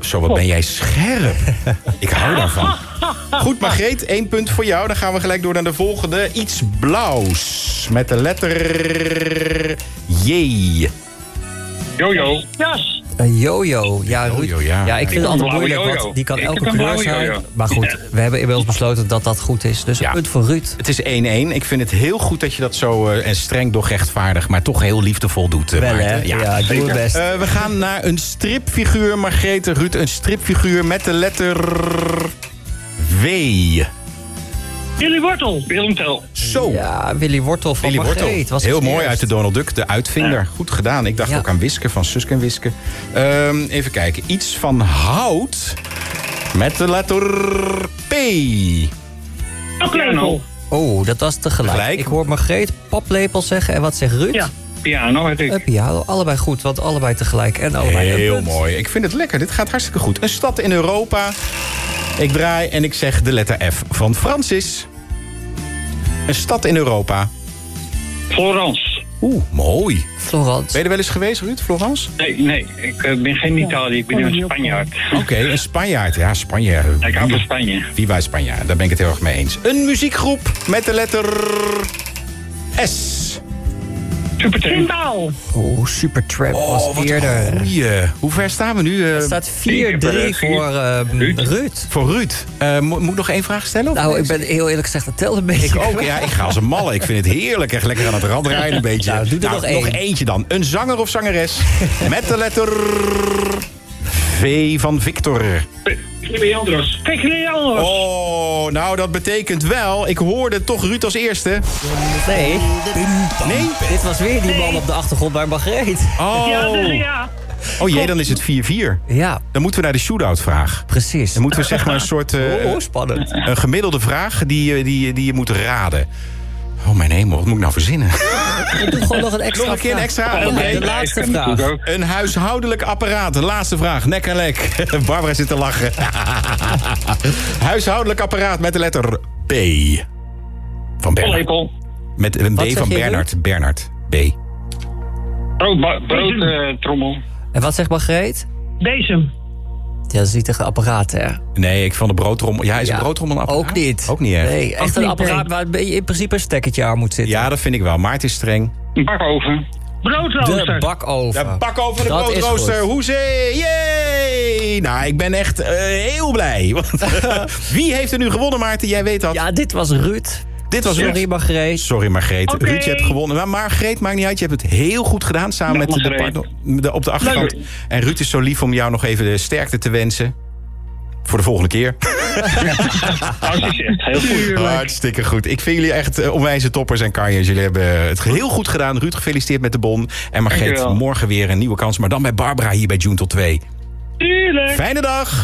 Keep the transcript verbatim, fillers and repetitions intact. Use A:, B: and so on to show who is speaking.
A: Zo, wat ben jij scherp. Ik hou daarvan. Goed, Margreet, één punt voor jou. Dan gaan we gelijk door naar de volgende. Iets blauws. Met de letter J.
B: Jojo.
C: Jas.
D: Een jojo. Ja, Ruud.
A: Jojo, ja.
D: Ja, ik vind het altijd moeilijk,
B: jojo.
D: want die kan
B: Ik
D: elke
B: heb een
D: kleur
B: blauwe
D: zijn.
B: jojo.
D: Maar goed, we hebben inmiddels besloten dat dat goed is. Dus
A: Ja.
D: een punt voor Ruud.
A: Het is één één. Ik vind het heel goed dat je dat zo uh, en streng doch rechtvaardig, maar toch heel liefdevol doet. Uh,
D: Wel, hè?
A: Maarten.
D: Ja, ik doe het best.
A: Uh, we gaan naar een stripfiguur, Margreet, Ruud. Een stripfiguur met de letter W.
C: Willy Wortel.
B: Willem Tel.
A: Zo.
D: Ja, Willy Wortel van
A: Willy Wortel.
D: Margreet. Was
A: Heel
D: het
A: mooi
D: eerst.
A: uit de Donald Duck, de uitvinder.
B: Ja.
A: Goed gedaan. Ik dacht
D: Ja.
A: ook aan Wiske, van Suske en Wiske. Um, even kijken. Iets van hout met de letter P.
C: Paplepel.
D: Oh, dat was tegelijk.
A: Gelijk.
D: Ik hoor Margreet paplepel zeggen. En wat zegt Ruud?
C: Ja.
B: Piano, weet ik.
D: Up, ja, allebei goed, want allebei tegelijk. En allebei een
A: Heel
D: punt.
A: mooi. Ik vind het lekker. Dit gaat hartstikke goed. Een stad in Europa. Ik draai en ik zeg de letter F van Francis. Een stad in Europa.
B: Florence.
A: Oeh, mooi.
D: Florence.
A: Ben je er wel eens geweest, Ruud, Florence?
B: Nee, nee. Ik uh, ben geen Italië. Ik ben een Spanjaard.
A: Oké, een Spanjaard. Ja, Spanje.
B: Ik hou van Spanje.
A: Viva Spanjaard, daar ben ik het heel erg mee eens. Een muziekgroep met de letter S.
B: Supertramp.
C: Symbool.
D: Oh, Supertramp was
A: Oh, wat
D: eerder.
A: een goeie. Hoe ver staan we nu? Uh,
D: Het staat vier drie voor uh,
B: Ruud.
D: Ruud.
A: voor Ruud. Uh, mo- moet ik nog één vraag stellen? of
D: Nou,
A: nee?
D: ik ben heel eerlijk gezegd, dat telt een beetje.
A: Ik ook, ja. Ik ga als een malle. Ik vind het heerlijk. Echt lekker aan het rand rijden een beetje.
D: Nou, doe er nog één.
A: eentje dan. Een zanger of zangeres met de letter V van Victor.
B: Jimmy Andros.
C: Kijk, Leandros.
A: Oh, nou dat betekent wel... Ik hoorde toch Ruud als eerste.
D: Nee,
A: Nee?
D: dit was weer die man op de achtergrond bij Margreet.
A: Oh,
C: Ja, dus ja.
A: oh jee, dan is het vier vier.
D: Ja,
A: Dan moeten we naar de shootout vraag.
D: precies.
A: Dan moeten we zeg maar een soort... uh,
D: Oh, spannend.
A: een gemiddelde vraag die, je- die, je- die je moet raden. Oh mijn hemel, wat moet ik nou verzinnen?
D: Ik doe gewoon nog een extra
A: Nog een keer een
D: vraag.
A: extra?
D: Ja,
A: Oké.
D: de laatste
B: Ik ken het
D: vraag.
B: goed ook.
A: Een huishoudelijk apparaat. De laatste vraag. Nek en lek. Barbara zit te lachen. Huishoudelijk apparaat met de letter B. Van Bernard.
B: Pollepel.
A: Met een B
D: Wat zeg
A: van
D: je,
A: Bernard. Bernard. B.
B: Broodtrommel.
D: En wat zegt Margreet?
C: Bezem.
D: Ja, dat is niet echt een apparaat, hè?
A: Nee, ik vond de broodtrommel... Ja, is een
D: Ja,
A: broodtrommel een apparaat?
D: Ook niet.
A: Ook niet, hè?
D: Nee, echt
C: Ook
D: een
C: niet,
D: apparaat
C: nee.
D: waar in principe een stekkertje aan moet zitten.
A: Ja, dat vind ik wel. Maar het is streng.
B: Een bakoven.
C: Broodrooster.
D: De bakoven.
A: De bak over de
D: Dat is
A: broodrooster.
D: goed.
A: Hoezee! Yay! Nou, ik ben echt uh, heel blij. Want, wie heeft er nu gewonnen, Maarten? Jij weet dat.
D: Ja, dit was Ruud.
A: Dit was
D: Sorry,
A: Ruud.
D: Margreet.
A: Sorry, Margreet.
C: Oké.
A: Ruud, je hebt gewonnen. Maar Margreet, maakt niet uit. Je hebt het heel goed gedaan samen
B: Ja,
A: met de
B: Margreet.
A: partner de- op de achtergrond.
B: Leuk.
A: En Ruud is zo lief om jou nog even de sterkte te wensen. Voor de volgende keer.
B: Als je zegt, heel goed.
A: Hartstikke goed. Ik vind jullie echt uh, onwijze toppers en kanjers. Jullie hebben het heel goed gedaan. Ruud, gefeliciteerd met de bon. En Margreet,
B: Dankjewel.
A: morgen weer een nieuwe kans. Maar dan bij Barbara hier bij June tot twee.
C: Tuurlijk.
A: Fijne dag.